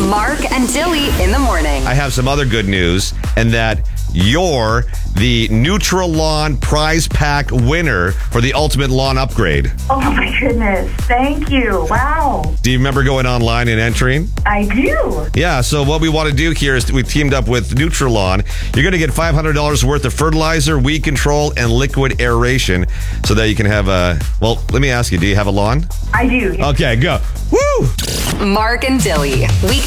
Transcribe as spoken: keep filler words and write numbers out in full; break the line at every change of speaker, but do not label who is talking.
Mark and Dilly in the morning.
I have some other good news, and that you're the Neutral Lawn prize pack winner for the ultimate lawn upgrade.
Oh my goodness. Thank you. Wow.
Do you remember going online and entering?
I do.
Yeah, so what we want to do here is we teamed up with Neutral Lawn. You're going to get five hundred dollars worth of fertilizer, weed control, and liquid aeration so that you can have a... Well, let me ask you, do you have a lawn?
I do.
Okay, go. Woo!
Mark and Dilly. Weekday